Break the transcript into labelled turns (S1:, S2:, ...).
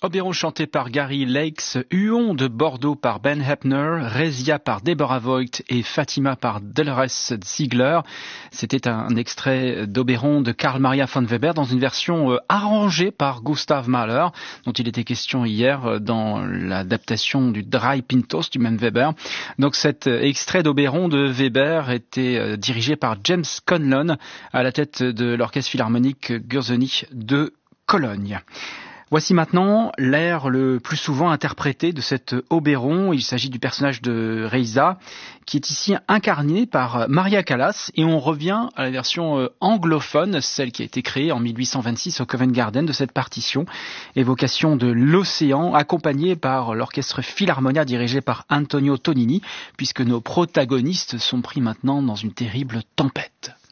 S1: Oberon chanté par Gary Lakes, Huon de Bordeaux par Ben Heppner, Rezia par Deborah Voigt et Fatima par Dolores Ziegler. C'était un extrait d'Oberon de Carl Maria von Weber dans une version arrangée par Gustav Mahler, dont il était question hier dans l'adaptation du Drei Pintos du même Weber. Donc cet extrait d'Oberon de Weber était dirigé par James Conlon à la tête de l'orchestre philharmonique Gürzenich de Cologne. Voici maintenant l'air le plus souvent interprété de cet Oberon. Il s'agit du personnage de Reiza, qui est ici incarné par Maria Callas, et on revient à la version anglophone, celle qui a été créée en 1826 au Covent Garden de cette partition, évocation de l'océan, accompagnée par l'orchestre Philharmonia dirigé par Antonio Tonini, puisque nos protagonistes sont pris maintenant dans une terrible tempête.